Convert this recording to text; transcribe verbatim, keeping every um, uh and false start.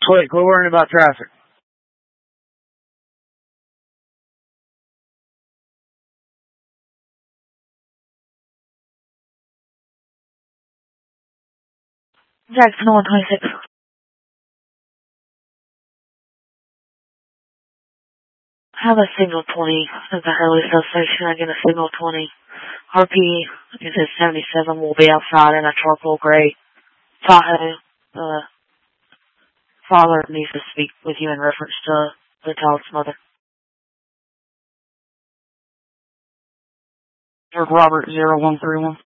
Quit, quit worrying about traffic. Jackson one twenty-six. Have a signal twenty at the Hurley substation. I get a signal twenty. R P is at seventy-seven. We'll be outside in a charcoal gray Tahoe. The father needs to speak with you in reference to the child's mother. George Robert zero one three one.